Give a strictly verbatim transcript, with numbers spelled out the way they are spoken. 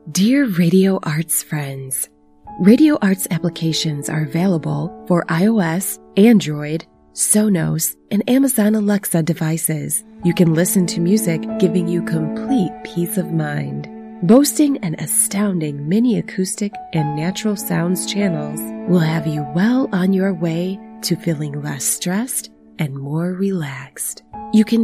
Dear Radio Arts friends, Radio Arts applications are available for iOS, Android, Sonos, and Amazon Alexa devices. You can listen to music, giving you complete peace of mind. Boasting an astounding mini acoustic and natural sounds channels will have you well on your way to feeling less stressed and more relaxed. You can